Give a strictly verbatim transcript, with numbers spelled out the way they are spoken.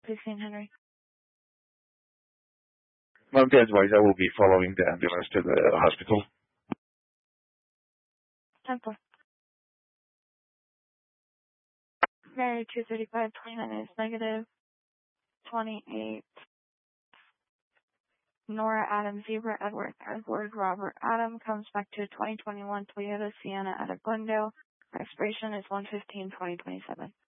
sixteen Henry. Ma'am, the advisor I will be following the ambulance to the hospital. ten four. Mary two thirty-five, twenty-nine is negative. twenty-eight. Nora Adam Zebra Edward Edward Robert Adam comes back to twenty twenty-one Toyota Sienna out of Glendale. Expiration is one fifteen twenty twenty-seven.